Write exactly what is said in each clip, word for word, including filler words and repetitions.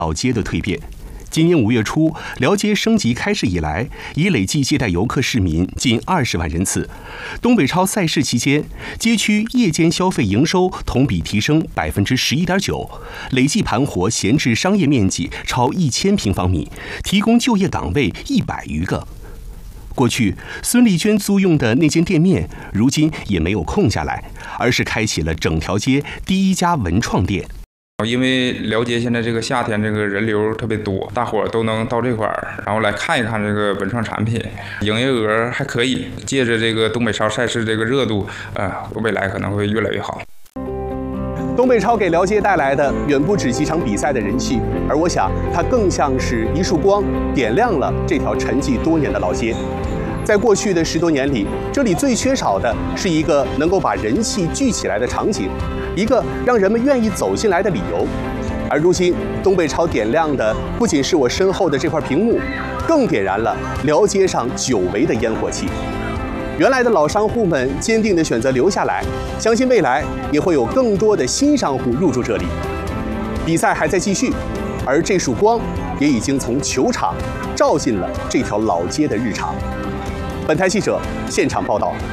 老街的蜕变。今年五月初，辽街升级开市以来，已累计接待游客市民近二十万人次。东北超赛事期间，街区夜间消费营收同比提升百分之十一点九，累计盘活闲置商业面积超一千平方米，提供就业岗位一百余个。过去孙丽娟租用的那间店面，如今也没有空下来，而是开启了整条街第一家文创店。 因为辽街现在这个夏天这个人流特别多，大伙儿都能到这块儿，然后来看一看这个文创产品，营业额还可以。借着这个东北超赛事这个热度，呃，未来可能会越来越好。 东北超给辽街带来的远不止几场比赛的人气，而我想它更像是一束光，点亮了这条沉寂多年的老街。在过去的十多年里，这里最缺少的是一个能够把人气聚起来的场景，一个让人们愿意走进来的理由。而如今，东北超点亮的不仅是我身后的这块屏幕，更点燃了辽街上久违的烟火气。原来的老商户们坚定地选择留下来，相信未来也会有更多的新商户入驻这里。比赛还在继续，而这束光也已经从球场照进了这条老街的日常。本台记者现场报道。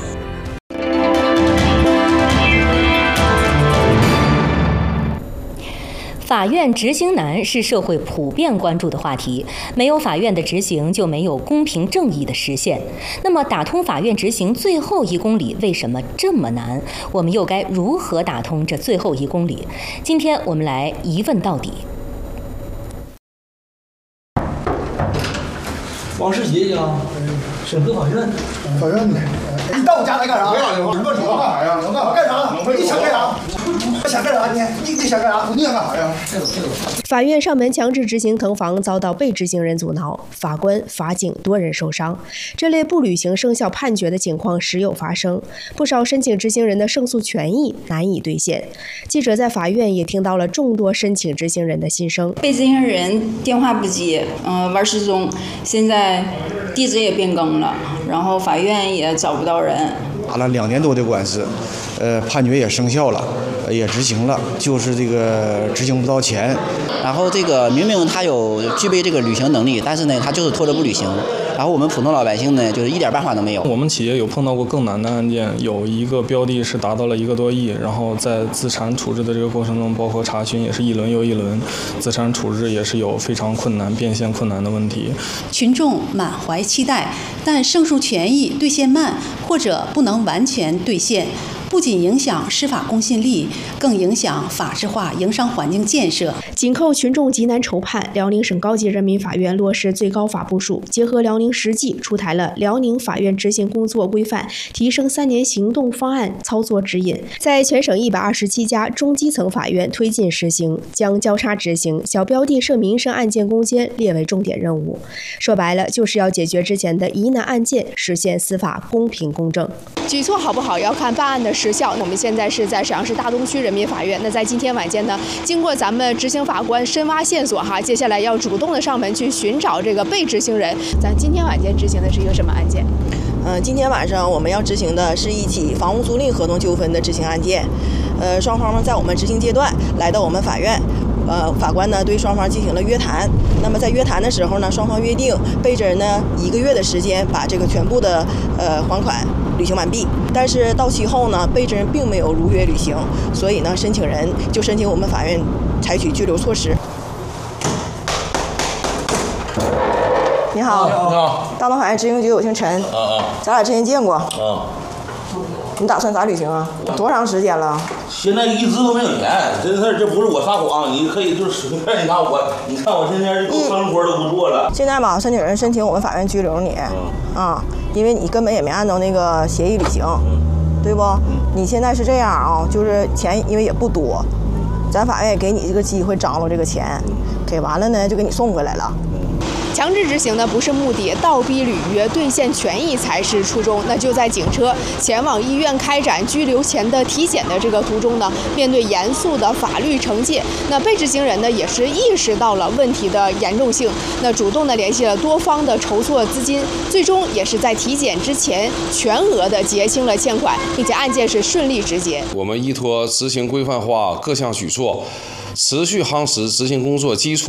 法院执行难是社会普遍关注的话题，没有法院的执行，就没有公平正义的实现。那么，打通法院执行最后一公里为什么这么难？我们又该如何打通这最后一公里？今天我们来一问到底。 王世杰家，审核法院， 法院的。你到我家来干啥？我干啥？我干啥呀？我干啥？干啥？你想干啥？想干啥？你你你想干啥？你想干啥呀？ 法院上门强制执行腾房遭到被执行人阻挠，法官、法警多人受伤。这类不履行生效判决的情况时有发生，不少申请执行人的胜诉权益难以兑现。记者在法院也听到了众多申请执行人的心声。 被执行人电话不接，嗯、呃，玩失踪，现在地址也变更了，然后法院也找不到人。 打了两年多的官司，呃，判决也生效了，也执行了，就是这个执行不到钱。 然后这个明明他有具备这个履行能力，但是呢，他就是拖着不履行。然后我们普通老百姓呢，就是一点办法都没有。 我们企业有碰到过更难的案件，有一个标的是达到了一个多亿，然后在资产处置的这个过程中，包括查询也是一轮又一轮，资产处置也是有非常困难、变现困难的问题。 群众满怀期待，但胜诉权益兑现慢或者不能完全兑现，不仅影响司法公信力，更影响法治化营商环境建设。 紧扣群众急难愁盼，辽宁省高级人民法院落实最高法部署，结合辽宁实际，出台了《辽宁法院执行工作规范》提升三年行动方案操作指引，在全省一百二十七家中基层法院推进实行，将交叉执行小标的涉民生案件攻坚列为重点任务。说白了，就是要解决之前的疑难案件，实现司法公平公正。举措好不好，要看办案的时效。我们现在是在沈阳市大东区人民法院。那在今天晚间呢，经过咱们执行法官深挖线索哈，接下来要主动的上门去寻找这个被执行人。咱今天晚间执行的是一个什么案件？ 嗯、呃，今天晚上我们要执行的是一起房屋租赁合同纠纷的执行案件。呃，双方呢在我们执行阶段来到我们法院。呃，法官呢对双方进行了约谈。那么在约谈的时候呢，双方约定被执人呢一个月的时间把这个全部的呃还款履行完毕。但是到期后呢，被执人并没有如约履行，所以呢，申请人就申请我们法院采取拘留措施。你好，你好，大东法院执行局，我姓陈。啊啊，咱俩之前见过。啊。你打算咋履行啊？多长时间了？ 现在一直都没有钱，这事儿这不是我撒谎，你可以就是随便你看我，你看我现在这生活都不做了。 现在吧，申请人申请我们法院拘留你，嗯、啊，因为你根本也没按照那个协议履行，对不？你现在是这样啊，就是钱因为也不多，咱法院也给你这个机会张罗这个钱，给完了呢就给你送回来了。 强制执行呢不是目的，倒逼履约兑现权益才是初衷。那就在警车前往医院开展拘留前的体检的这个途中呢，面对严肃的法律惩戒，那被执行人呢也是意识到了问题的严重性，那主动的联系了多方的筹措资金，最终也是在体检之前全额的结清了欠款，并且案件是顺利执结。 我们依托执行规范化各项举措，持续夯实执行工作基础，